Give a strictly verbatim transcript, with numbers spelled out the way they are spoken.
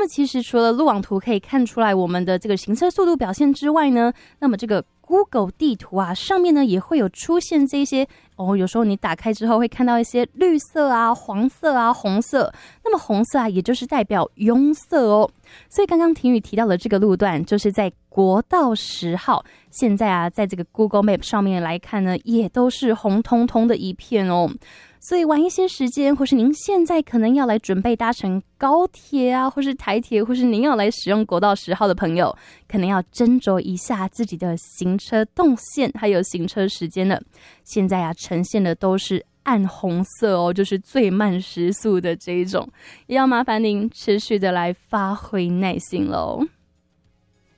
么其实除了路网图可以看出来我们的这个行车速度表现之外呢，那么这个 Google 地图啊上面呢也会有出现这些哦，有时候你打开之后会看到一些绿色啊、黄色啊、红色，那么红色啊也就是代表拥塞哦。所以刚刚婷宇提到的这个路段就是在国道十号，现在啊在这个 Google Map 上面来看呢也都是红彤彤的一片哦。所以晚一些时间，或是您现在可能要来准备搭乘高铁啊，或是台铁，或是您要来使用国道十号的朋友，可能要斟酌一下自己的行车动线还有行车时间了。现在啊呈现的都是暗红色哦，就是最慢时速的这一种，也要麻烦您持续的来发挥耐心喽。